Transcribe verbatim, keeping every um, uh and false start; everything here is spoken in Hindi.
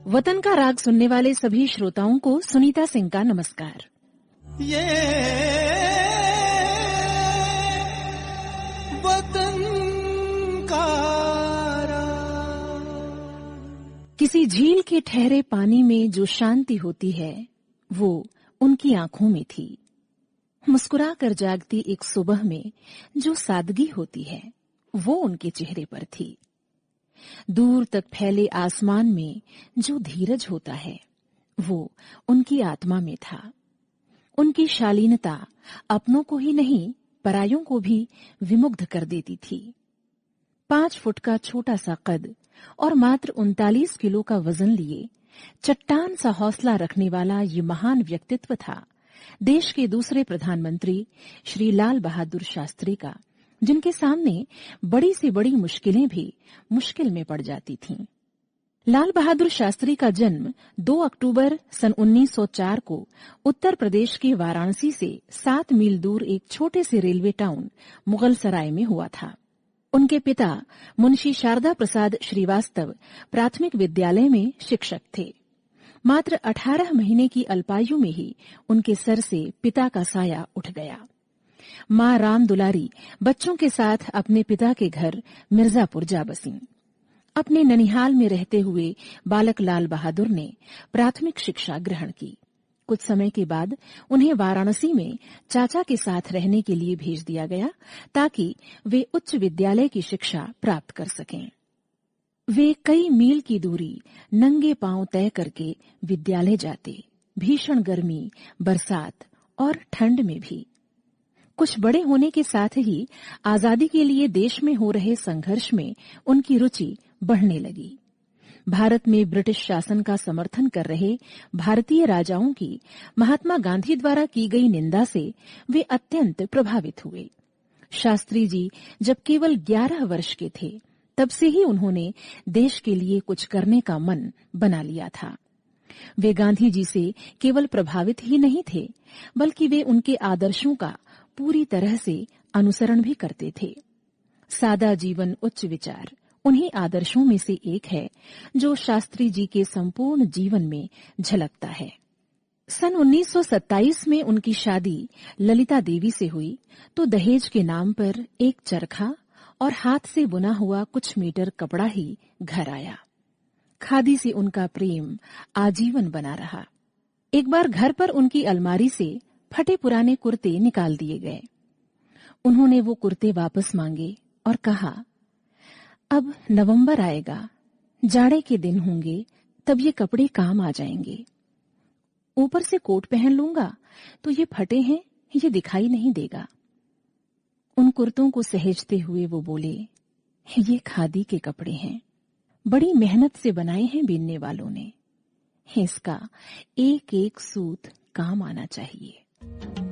वतन का राग सुनने वाले सभी श्रोताओं को सुनीता सिंह का नमस्कार। ये वतन का राग। किसी झील के ठहरे पानी में जो शांति होती है वो उनकी आंखों में थी। मुस्कुरा कर जागती एक सुबह में जो सादगी होती है वो उनके चेहरे पर थी। दूर तक फैले आसमान में जो धीरज होता है वो उनकी आत्मा में था। उनकी शालीनता अपनों को ही नहीं परायों को भी विमुग्ध कर देती थी। पांच फुट का छोटा सा कद और मात्र उनतालीस किलो का वजन लिए चट्टान सा हौसला रखने वाला ये महान व्यक्तित्व था देश के दूसरे प्रधानमंत्री श्री लाल बहादुर शास्त्री का, जिनके सामने बड़ी से बड़ी मुश्किलें भी मुश्किल में पड़ जाती थीं। लाल बहादुर शास्त्री का जन्म दो अक्टूबर सन उन्नीस सौ चार को उत्तर प्रदेश के वाराणसी से सात मील दूर एक छोटे से रेलवे टाउन मुगलसराय में हुआ था। उनके पिता मुंशी शारदा प्रसाद श्रीवास्तव प्राथमिक विद्यालय में शिक्षक थे। मात्र अठारह महीने की अल्पायु में ही उनके सर से पिता का साया उठ गया। मां राम दुलारी बच्चों के साथ अपने पिता के घर मिर्जापुर जा बसीं। अपने ननिहाल में रहते हुए बालक लाल बहादुर ने प्राथमिक शिक्षा ग्रहण की। कुछ समय के बाद उन्हें वाराणसी में चाचा के साथ रहने के लिए भेज दिया गया ताकि वे उच्च विद्यालय की शिक्षा प्राप्त कर सकें। वे कई मील की दूरी नंगे पांव तय करके विद्यालय जाते, भीषण गर्मी, बरसात और ठंड में भी। कुछ बड़े होने के साथ ही आजादी के लिए देश में हो रहे संघर्ष में उनकी रुचि बढ़ने लगी। भारत में ब्रिटिश शासन का समर्थन कर रहे भारतीय राजाओं की महात्मा गांधी द्वारा की गई निंदा से वे अत्यंत प्रभावित हुए। शास्त्री जी जब केवल ग्यारह वर्ष के थे तब से ही उन्होंने देश के लिए कुछ करने का मन बना लिया था। वे गांधी जी से केवल प्रभावित ही नहीं थे बल्कि वे उनके आदर्शों का पूरी तरह से अनुसरण भी करते थे। सादा जीवन उच्च विचार उन्हीं आदर्शों में से एक है जो शास्त्री जी के संपूर्ण जीवन में झलकता है। सन उन्नीस सौ सत्ताईस में उनकी शादी ललिता देवी से हुई तो दहेज के नाम पर एक चरखा और हाथ से बुना हुआ कुछ मीटर कपड़ा ही घर आया। खादी से उनका प्रेम आजीवन बना रहा। एक बार घर पर उनकी अलमारी से फटे पुराने कुर्ते निकाल दिए गए। उन्होंने वो कुर्ते वापस मांगे और कहा, अब नवंबर आएगा, जाड़े के दिन होंगे, तब ये कपड़े काम आ जाएंगे। ऊपर से कोट पहन लूंगा तो ये फटे हैं, ये दिखाई नहीं देगा। उन कुर्तों को सहेजते हुए वो बोले, ये खादी के कपड़े हैं, बड़ी मेहनत से बनाए हैं बीनने वालों ने। इसका एक एक सूत काम आना चाहिए।